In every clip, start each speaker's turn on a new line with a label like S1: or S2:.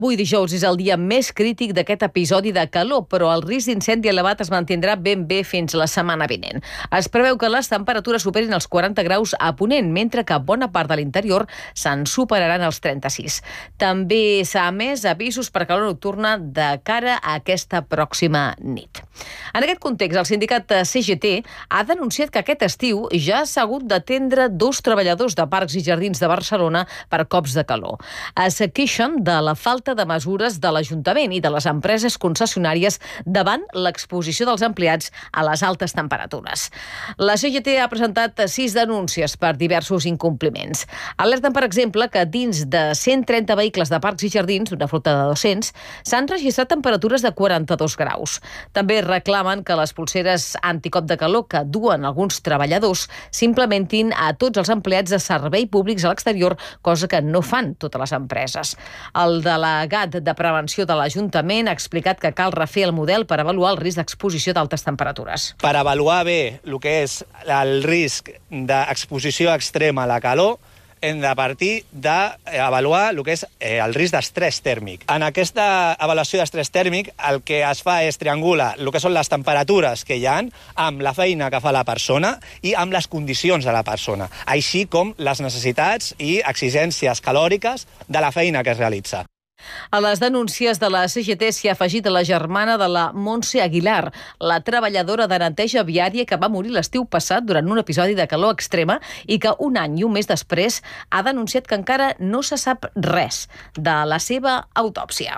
S1: Avui dijous és el dia més crític d'aquest episodi de calor, però el risc d'incendi elevat es mantindrà ben bé fins la setmana vinent. Es preveu que les temperatures superin els 40 graus a Ponent, mentre que bona part de l'interior se'n superaran els 36. També s'ha emès avisos per calor nocturna de cara a aquesta pròxima nit. En aquest context, el sindicat CGT ha denunciat que aquest estiu ja s'ha hagut d'atendre 2 treballadors de parcs i jardins de Barcelona per cops de calor. Es queixen de la falta de mesures de l'Ajuntament i de les empreses concessionàries davant l'exposició dels empleats a les altes temperatures. La CGT ha presentat 6 denúncies per diversos incompliments. Alerten, per exemple, que dins de 130 vehicles de parcs i jardins, d'una flota de 200, s'han registrat temperatures de 42 graus. També reclamen que les polseres anticop de calor que duen alguns treballadors s'implementin a tots els empleats de servei públics a l'exterior, cosa que no fan totes les empreses. El delegat de Prevenció de l'Ajuntament ha explicat que cal refer el model per avaluar el risc d'exposició d'altes temperatures.
S2: Per avaluar bé el que és el risc d'exposició extrema a la calor, hem de partir d'avaluar el que és el risc d'estrès tèrmic. En aquesta avaluació d'estrès tèrmic el que es fa és triangular el que són les temperatures que hi ha amb la feina que fa la persona i amb les condicions de la persona, així com les necessitats i exigències calòriques de la feina que es realitza.
S1: A les denúncies de la CGT s'hi ha afegit la germana de la Montse Aguilar, la treballadora de neteja viària que va morir l'estiu passat durant un episodi de calor extrema i que un any i un mes després ha denunciat que encara no se sap res de la seva autòpsia.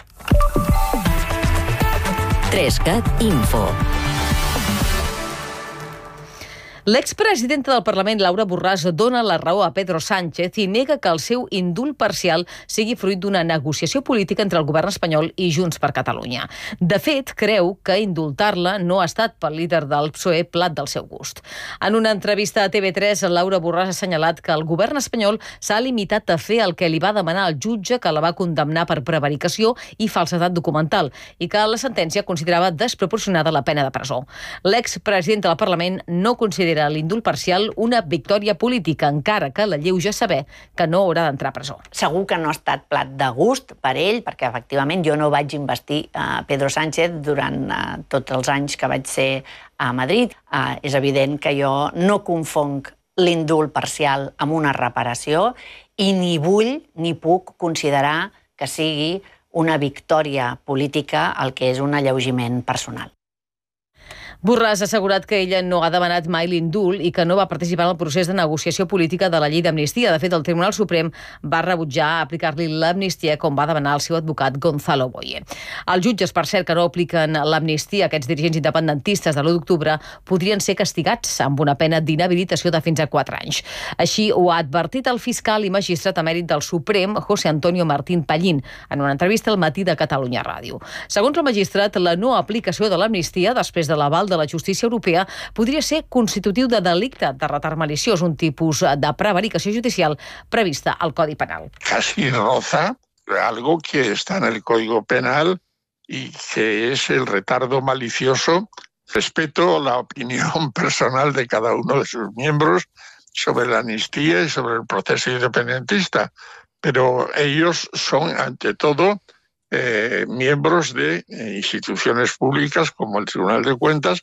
S3: 3CAT Info.
S1: L'expresidenta del Parlament, Laura Borràs, dona la raó a Pedro Sánchez i nega que el seu indult parcial sigui fruit d'una negociació política entre el govern espanyol i Junts per Catalunya. De fet, creu que indultar-la no ha estat pel líder del PSOE plat del seu gust. En una entrevista a TV3, Laura Borràs ha assenyalat que el govern espanyol s'ha limitat a fer el que li va demanar el jutge que la va condemnar per prevaricació i falsedat documental i que la sentència considerava desproporcionada la pena de presó. L'expresidenta del Parlament no considera l'indult parcial una victòria política, encara que la lleuja saber que no haurà d'entrar a presó.
S4: Segur que no ha estat plat de gust per ell, perquè efectivament jo no vaig investir Pedro Sánchez durant tots els anys que vaig ser a Madrid. És evident que jo no confonc l'indult parcial amb una reparació i ni vull ni puc considerar que sigui una victòria política el que és un alleugiment personal.
S1: Borràs ha assegurat que ella no ha demanat mai l'indult i que no va participar en el procés de negociació política de la llei d'amnistia. De fet, el Tribunal Suprem va rebutjar aplicar-li l'amnistia com va demanar el seu advocat Gonzalo Boye. Els jutges, per cert, que no apliquen l'amnistia a aquests dirigents independentistes de l'1 d'octubre podrien ser castigats amb una pena d'inhabilitació de fins a 4 anys. Així ho ha advertit el fiscal i magistrat emèrit del Suprem, José Antonio Martín Pallín, en una entrevista al Matí de Catalunya Ràdio. Segons el magistrat, la no aplicació de l'amnistia després de l'aval de la justícia europea podria ser constitutiu de delicte de retard maliciós, un tipus de prevaricació judicial prevista al Codi Penal.
S5: Casi roza algo que está en el Código Penal y que es el retardo malicioso. Respeto la opinión personal de cada uno de sus miembros sobre la amnistía y sobre el proceso independentista, pero ellos son, ante todo, miembros de instituciones públicas como el Tribunal de Cuentas,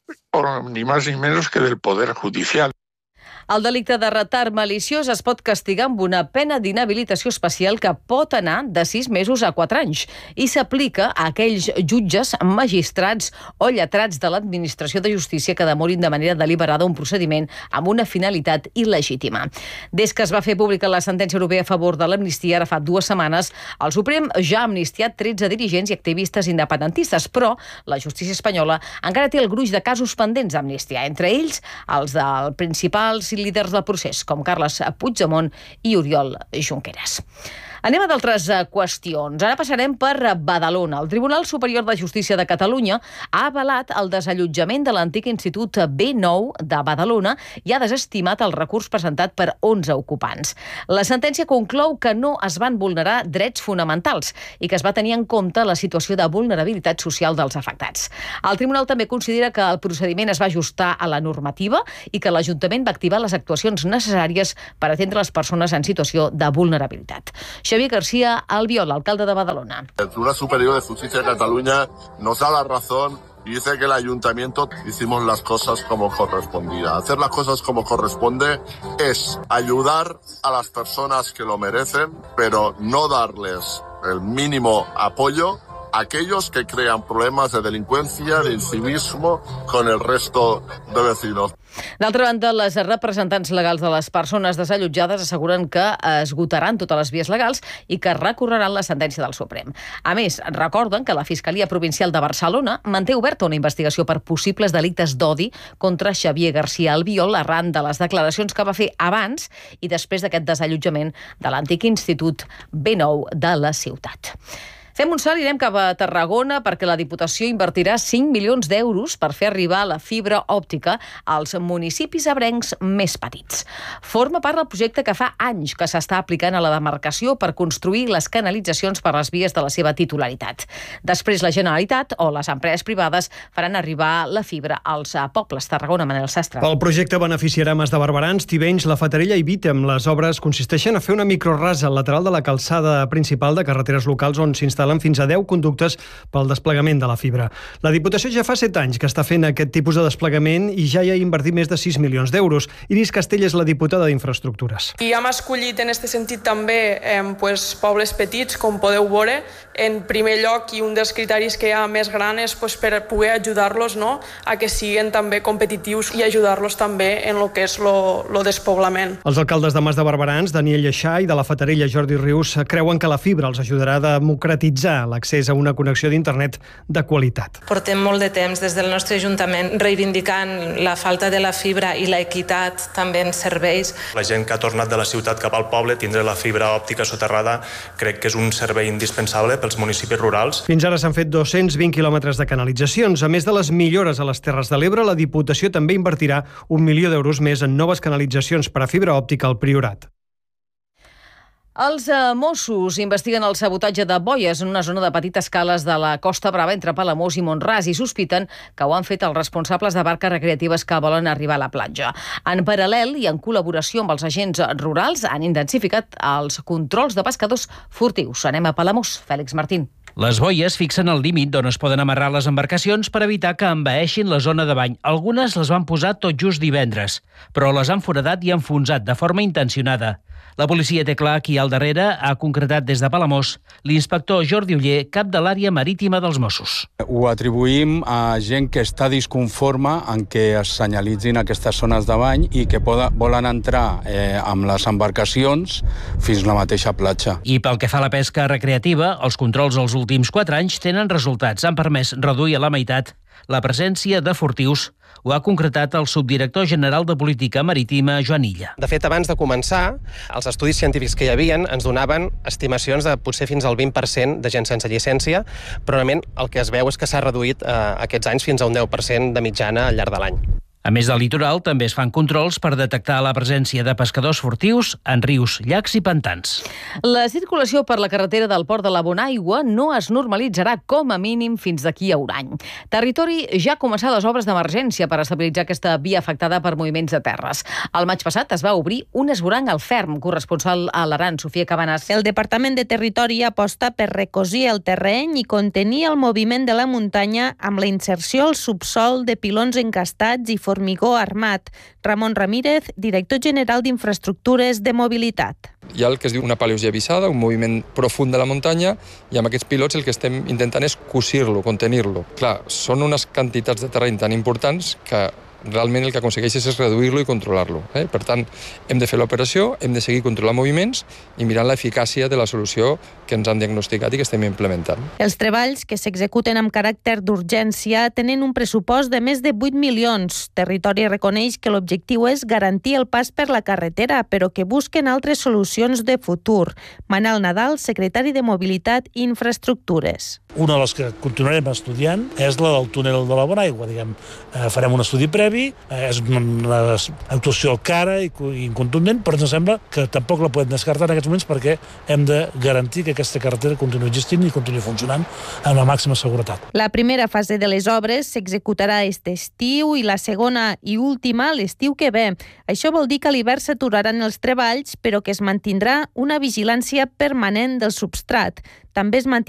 S5: o ni más ni menos que del Poder Judicial.
S1: El delicte de retard maliciós es pot castigar amb una pena d'inhabilitació especial que pot anar de 6 mesos a 4 anys i s'aplica a aquells jutges, magistrats o lletrats de l'administració de justícia que demorin de manera deliberada un procediment amb una finalitat il·legítima. Des que es va fer pública la sentència europea a favor de l'amnistia ara fa 2 setmanes, el Suprem ja ha amnistiat 13 dirigents i activistes independentistes, però la justícia espanyola encara té el gruix de casos pendents d'amnistia, entre ells els dels principals líders del procés, com Carles Puigdemont i Oriol Junqueras. Anem a d'altres qüestions. Ara passarem per Badalona. El Tribunal Superior de Justícia de Catalunya ha avalat el desallotjament de l'antic Institut B9 de Badalona i ha desestimat el recurs presentat per 11 ocupants. La sentència conclou que no es van vulnerar drets fonamentals i que es va tenir en compte la situació de vulnerabilitat social dels afectats. El Tribunal també considera que el procediment es va ajustar a la normativa i que l'Ajuntament va activar les actuacions necessàries per atendre les persones en situació de vulnerabilitat. Xavier García Albiol, alcalde de Badalona.
S6: El Tribunal Superior de Justicia de Cataluña nos da la razón y dice que el ayuntamiento hicimos las cosas como correspondía. Hacer las cosas como corresponde es ayudar a las personas que lo merecen, pero no darles el mínimo apoyo a aquellos que crean problemas de delincuencia, de incivismo con el resto de vecinos.
S1: D'altra banda, les representants legals de les persones desallotjades asseguren que esgotaran totes les vies legals i que recorreran la sentència del Suprem. A més, recorden que la Fiscalia Provincial de Barcelona manté oberta una investigació per possibles delictes d'odi contra Xavier García Albiol arran de les declaracions que va fer abans i després d'aquest desallotjament de l'antic Institut B9 de la ciutat. Fem un salt i anem cap a Tarragona perquè la Diputació invertirà 5 milions d'euros per fer arribar la fibra òptica als municipis ebrencs més petits. Forma part del projecte que fa anys que s'està aplicant a la demarcació per construir les canalitzacions per les vies de la seva titularitat. Després la Generalitat o les empreses privades faran arribar la fibra als pobles. Tarragona, Manel Sastre.
S7: El projecte beneficiarà Mas de Barberans, Tivenys, La Fatarella i Vítem. Les obres consisteixen a fer una microrasa al lateral de la calçada principal de carreteres locals on s'instal·len fins a 10 conductes pel desplegament de la fibra. La Diputació ja fa 7 anys que està fent aquest tipus de desplegament i ja hi ha invertit més de 6 milions d'euros. Iris Castell és la diputada d'Infraestructures.
S8: I hem escollit en aquest sentit també pobles petits, com podeu veure. En primer lloc, i un dels criteris que hi ha més gran és per poder ajudar-los a que siguin també competitius i ajudar-los també en el que és el despoblament.
S7: Els alcaldes de Mas de Barberans, Daniel Lleixà, i de la Fatarella, Jordi Rius, creuen que la fibra els ajudarà a democratitzar l'accés a una connexió d'internet de qualitat.
S9: Portem molt de temps des del nostre Ajuntament reivindicant la falta de la fibra i l'equitat també en serveis.
S10: La gent que ha tornat de la ciutat cap al poble, tindre la fibra òptica soterrada, crec que és un servei indispensable pels municipis rurals.
S7: Fins ara s'han fet 220 quilòmetres de canalitzacions. A més de les millores a les Terres de l'Ebre, la Diputació també invertirà 1 milió d'euros més en noves canalitzacions per a fibra òptica al Priorat.
S1: Els Mossos investiguen el sabotatge de boies en una zona de petites cales de la Costa Brava entre Palamós i Mont-ras i sospiten que ho han fet els responsables de barques recreatives que volen arribar a la platja. En paral·lel i en col·laboració amb els agents rurals han intensificat els controls de pescadors furtius. Anem a Palamós. Fèlix Martín.
S11: Les boies fixen el límit d'on es poden amarrar les embarcacions per evitar que envaeixin la zona de bany. Algunes les van posar tot just divendres, però les han foradat i enfonsat de forma intencionada. La policia té clar qui hi ha al darrere, ha concretat des de Palamós l'inspector Jordi Oller, cap de l'àrea marítima dels Mossos.
S12: Ho atribuïm a gent que està disconforme en què es senyalitzin aquestes zones de bany i que volen entrar amb les embarcacions fins a la mateixa platja.
S11: I pel que fa a la pesca recreativa, els controls els últims 4 anys tenen resultats. Han permès reduir a la meitat la presència de furtius. Ho ha concretat el subdirector general de Política Marítima, Joan Illa.
S13: De fet, abans de començar, els estudis científics que hi havien ens donaven estimacions de potser fins al 20% de gent sense llicència, però realment el que es veu és que s'ha reduït aquests anys fins a un 10% de mitjana al llarg de l'any.
S11: A més del litoral, també es fan controls per detectar la presència de pescadors furtius en rius, llacs i pantans.
S1: La circulació per la carretera del Port de la Bonaigua no es normalitzarà com a mínim fins d'aquí a un any. Territori ja ha començat les obres d'emergència per estabilitzar aquesta via afectada per moviments de terres. El maig passat es va obrir un esvoranc al ferm, corresponsal a l'Aran, Sofia Cabanas.
S14: El Departament de Territori aposta per recosir el terreny i contenir el moviment de la muntanya amb la inserció al subsol de pilons encastats i formigó armat. Ramon Ramírez, director general d'Infraestructures de Mobilitat.
S15: Hi ha el que es diu una paleogevisada, un moviment profund de la muntanya, i amb aquests pilots el que estem intentant és cosir-lo, contenir-lo. Clar, són unes quantitats de terreny tan importants que realment el que aconsegueixes és reduir-lo i controlar-lo. Per tant, hem de fer l'operació, hem de seguir controlant moviments i mirant l'eficàcia de la solució que ens han diagnosticat i que estem implementant.
S14: Els treballs, que s'executen amb caràcter d'urgència, tenen un pressupost de més de 8 milions. Territori reconeix que l'objectiu és garantir el pas per la carretera, però que busquen altres solucions de futur. Manel Nadal, secretari de Mobilitat i Infraestructures.
S16: Una de les que continuarem estudiant és la del túnel de la Bonaigua. Farem un estudi previ heavy, és una actuació cara i contundent, però ens sembla que tampoc la podem descartar en aquests moments perquè hem de garantir que aquesta carretera continuï existint i continuï funcionant amb la màxima seguretat.
S14: La primera fase de les obres s'executarà aquest estiu i la segona i última l'estiu que ve. Això vol dir que a l'hivern s'aturaran els treballs, però que es mantindrà una vigilància permanent del substrat. També es mantindrà